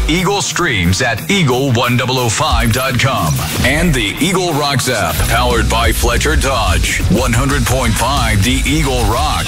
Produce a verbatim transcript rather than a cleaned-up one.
Eagle streams at eagle ten oh five dot com and the Eagle Rocks app, powered by Fletcher Dodge. one hundred point five The Eagle Rock.